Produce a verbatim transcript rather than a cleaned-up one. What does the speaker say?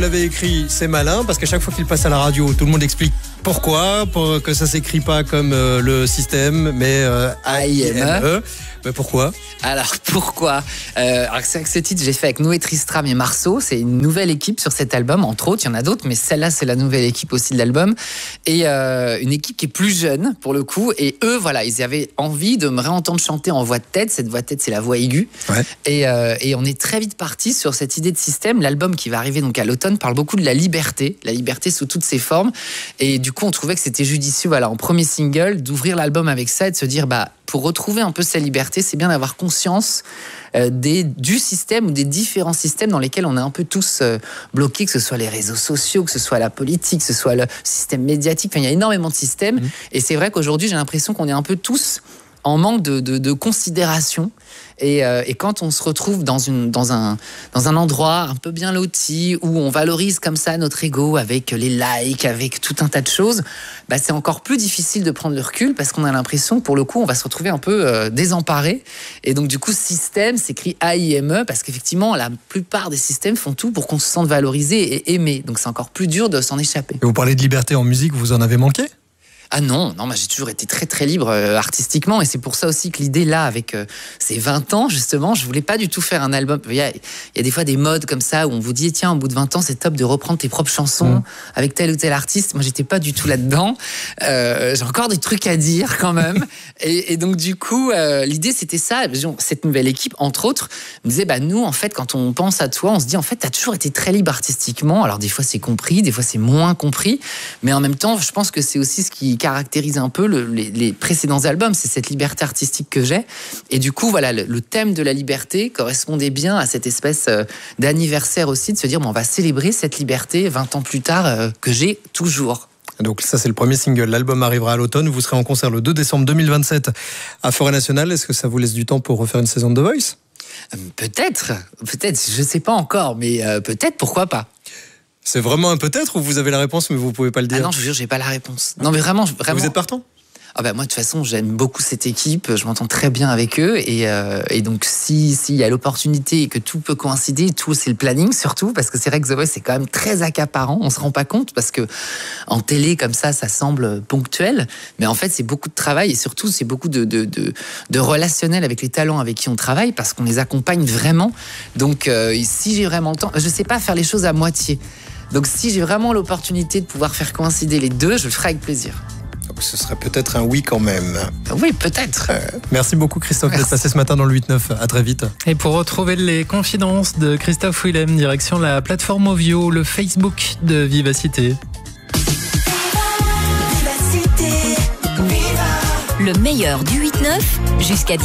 Vous l'avez écrit, c'est malin, parce qu'à chaque fois qu'il passe à la radio, tout le monde explique pourquoi, pour que ça s'écrit pas comme euh, le système, mais euh, A I M E. Mais pourquoi ? Alors pourquoi euh, alors c'est ce titre, j'ai fait avec Noé Tristram et Marceau. C'est une nouvelle équipe sur cet album, entre autres. Il y en a d'autres, mais celle-là, c'est la nouvelle équipe aussi de l'album. Et euh, une équipe qui est plus jeune, pour le coup. Et eux, voilà, ils avaient envie de me réentendre chanter en voix de tête. Cette voix de tête, c'est la voix aiguë. Ouais. Et, euh, et on est très vite parti sur cette idée de système. L'album qui va arriver donc à l'automne parle beaucoup de la liberté, la liberté sous toutes ses formes. Et du coup, on trouvait que c'était judicieux, voilà, en premier single, d'ouvrir l'album avec ça et de se dire, bah, pour retrouver un peu sa liberté, c'est bien d'avoir conscience euh, des, du système ou des différents systèmes dans lesquels on est un peu tous euh, bloqués, que ce soit les réseaux sociaux, que ce soit la politique, que ce soit le système médiatique. Enfin, il y a énormément de systèmes. Mmh. Et c'est vrai qu'aujourd'hui, j'ai l'impression qu'on est un peu tous en manque de, de, de considération. Et, euh, et quand on se retrouve dans, une, dans, un, dans un endroit un peu bien loti, où on valorise comme ça notre ego avec les likes, avec tout un tas de choses, bah c'est encore plus difficile de prendre le recul parce qu'on a l'impression que pour le coup, on va se retrouver un peu euh, désemparé. Et donc du coup, système s'écrit A I M E parce qu'effectivement, la plupart des systèmes font tout pour qu'on se sente valorisé et aimé. Donc c'est encore plus dur de s'en échapper. Et vous parlez de liberté en musique, vous en avez manqué ? Ah non, non, moi j'ai toujours été très très libre euh, artistiquement et c'est pour ça aussi que l'idée là, avec euh, ces vingt ans justement, je voulais pas du tout faire un album. Il y a, il y a des fois des modes comme ça où on vous dit tiens, au bout de vingt ans, c'est top de reprendre tes propres chansons mmh. avec tel ou tel artiste. Moi j'étais pas du tout là-dedans. Euh, j'ai encore des trucs à dire quand même. et, et donc du coup, euh, l'idée c'était ça. Cette nouvelle équipe, entre autres, me disait bah nous en fait quand on pense à toi, on se dit en fait t'as toujours été très libre artistiquement. Alors des fois c'est compris, des fois c'est moins compris, mais en même temps, je pense que c'est aussi ce qui caractérise un peu le, les, les précédents albums, c'est cette liberté artistique que j'ai. Et du coup, voilà, le, le thème de la liberté correspondait bien à cette espèce euh, d'anniversaire aussi, de se dire, bon, on va célébrer cette liberté vingt ans plus tard euh, que j'ai toujours. Donc ça, c'est le premier single. L'album arrivera à l'automne. Vous serez en concert le deux décembre deux mille vingt-sept à Forêt Nationale. Est-ce que ça vous laisse du temps pour refaire une saison de The Voice ? Peut-être, peut-être, je ne sais pas encore, mais euh, peut-être, pourquoi pas. C'est vraiment un peut-être ou vous avez la réponse mais vous pouvez pas le dire ? Ah non, je vous jure, j'ai pas la réponse. Non mais vraiment, vraiment. Vous êtes partant ? Ah bah moi de toute façon j'aime beaucoup cette équipe, je m'entends très bien avec eux et, euh, et donc si s'il y a l'opportunité et que tout peut coïncider, tout c'est le planning surtout parce que c'est vrai que The Voice c'est quand même très accaparant, on se rend pas compte parce que en télé comme ça ça semble ponctuel, mais en fait c'est beaucoup de travail et surtout c'est beaucoup de de de, de relationnel avec les talents avec qui on travaille parce qu'on les accompagne vraiment. Donc euh, si j'ai vraiment le temps, je sais pas faire les choses à moitié. Donc si j'ai vraiment l'opportunité de pouvoir faire coïncider les deux, je le ferai avec plaisir. Donc ce serait peut-être un oui quand même. Oui, peut-être. Euh, merci beaucoup Christophe d'être passé ce matin dans le huit neuf. À très vite. Et pour retrouver les confidences de Christophe Willem, direction la plateforme Ovio, le Facebook de Vivacité. Le meilleur du huit neuf jusqu'à